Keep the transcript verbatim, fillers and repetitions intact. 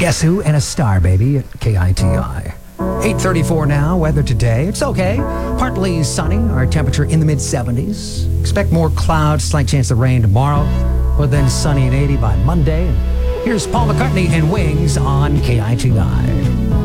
Guess Who and A Star Baby at K I T I. eight thirty-four now, weather today. It's okay. Partly sunny, our temperature in the mid seventies. Expect more clouds, slight chance of rain tomorrow, but then sunny and eighty by Monday. Here's Paul McCartney and Wings on K I T I.